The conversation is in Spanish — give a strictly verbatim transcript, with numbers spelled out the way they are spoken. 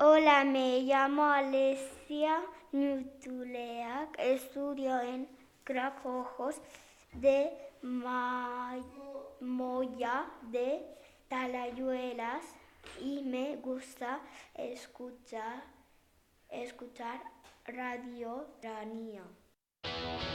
Hola, me llamo Alesia Nutuleak, estudio en Cracojos de Ma- Moya de Talayuelas y me gusta escuchar, escuchar Radio Tranía.